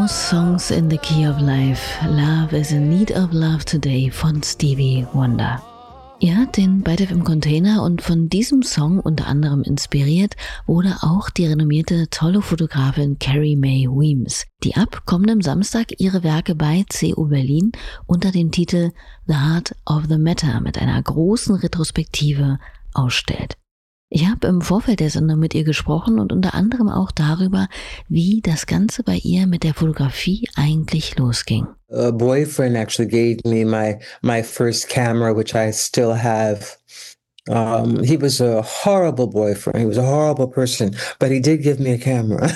More Songs in the Key of Life. Love is in Need of Love Today von Stevie Wonder. Ihr hört den Byte FM Container und von diesem Song unter anderem inspiriert wurde auch die renommierte Tolle-Fotografin Carrie Mae Weems, die ab kommendem Samstag ihre Werke bei CU Berlin unter dem Titel The Heart of the Matter mit einer großen Retrospektive ausstellt. Ich habe im Vorfeld der Sendung mit ihr gesprochen und unter anderem auch darüber, wie das Ganze bei ihr mit der Fotografie eigentlich losging. A boyfriend actually gave me my first camera, which I still have. He was a horrible boyfriend. He was a horrible person, but he did give me a camera.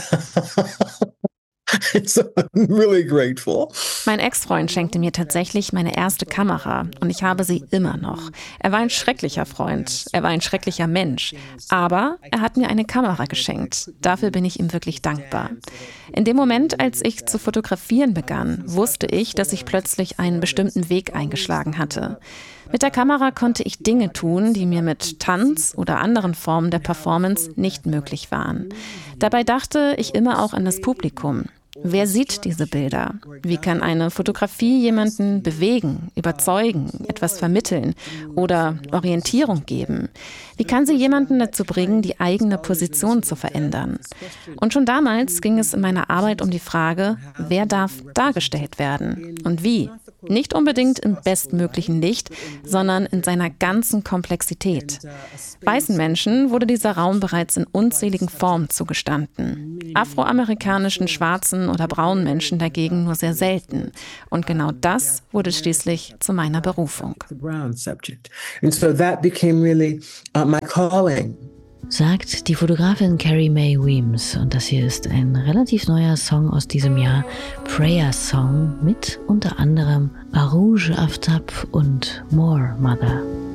So I'm really grateful. Mein Ex-Freund schenkte mir tatsächlich meine erste Kamera und ich habe sie immer noch. Er war ein schrecklicher Freund, er war ein schrecklicher Mensch, aber er hat mir eine Kamera geschenkt. Dafür bin ich ihm wirklich dankbar. In dem Moment, als ich zu fotografieren begann, wusste ich, dass ich plötzlich einen bestimmten Weg eingeschlagen hatte. Mit der Kamera konnte ich Dinge tun, die mir mit Tanz oder anderen Formen der Performance nicht möglich waren. Dabei dachte ich immer auch an das Publikum. Wer sieht diese Bilder? Wie kann eine Fotografie jemanden bewegen, überzeugen, etwas vermitteln oder Orientierung geben? Wie kann sie jemanden dazu bringen, die eigene Position zu verändern? Und schon damals ging es in meiner Arbeit um die Frage, wer darf dargestellt werden und wie? Nicht unbedingt im bestmöglichen Licht, sondern in seiner ganzen Komplexität. Weißen Menschen wurde dieser Raum bereits in unzähligen Formen zugestanden. Afroamerikanischen, schwarzen oder braunen Menschen dagegen nur sehr selten. Und genau das wurde schließlich zu meiner Berufung. And so that became really my calling. Sagt die Fotografin Carrie Mae Weems. Und das hier ist ein relativ neuer Song aus diesem Jahr, Prayer Song, mit unter anderem Arouge Aftab und More Mother.